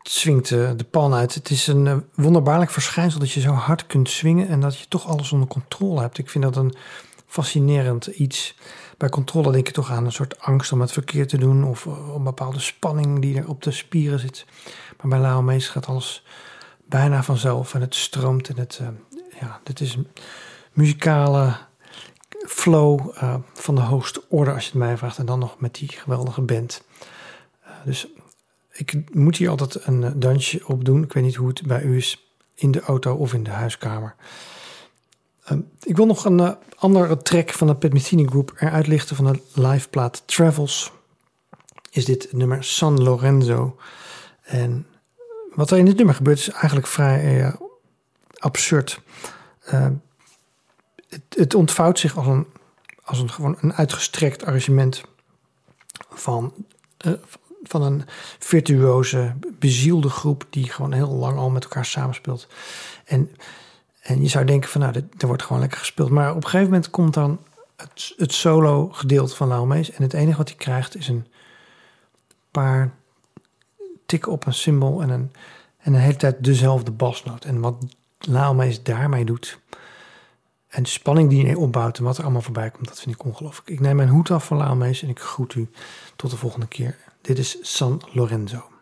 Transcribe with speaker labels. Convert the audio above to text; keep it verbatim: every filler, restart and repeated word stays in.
Speaker 1: swingt uh, de pan uit. Het is een uh, wonderbaarlijk verschijnsel dat je zo hard kunt swingen en dat je toch alles onder controle hebt. Ik vind dat een fascinerend iets. Bij controle denk je toch aan een soort angst om het verkeerd te doen of uh, een bepaalde spanning die er op de spieren zit. Maar bij Lionel Messi gaat alles bijna vanzelf en het stroomt en het, uh, ja, dit is een muzikale flow uh, van de hoogste orde als je het mij vraagt en dan nog met die geweldige band. Uh, dus ik moet hier altijd een uh, dansje op doen. Ik weet niet hoe het bij u is in de auto of in de huiskamer. Uh, ik wil nog een uh, andere track van de Pat Metheny Group eruit lichten van de liveplaat Travels. Is dit nummer San Lorenzo. En wat er in dit nummer gebeurt is eigenlijk vrij uh, absurd. Uh, het, het ontvouwt zich als een, als een, gewoon een uitgestrekt arrangement van, uh, van een virtuoze, bezielde groep die gewoon heel lang al met elkaar samenspeelt. En, en je zou denken van nou, dit, er wordt gewoon lekker gespeeld. Maar op een gegeven moment komt dan het, het solo gedeelte van Lionel Messi. En het enige wat hij krijgt is een paar tikken op een cymbal en een, en de hele tijd dezelfde basnoot. En wat Lionel Messi daarmee doet en de spanning die hij opbouwt en wat er allemaal voorbij komt, dat vind ik ongelooflijk. Ik neem mijn hoed af van Lionel Messi en ik groet u tot de volgende keer. Dit is San Lorenzo.